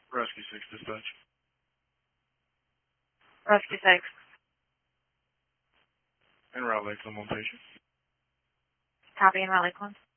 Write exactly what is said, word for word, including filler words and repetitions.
Rescue six dispatch. Rescue six. En route Lakeland, one patient. Copy, en route Lakeland.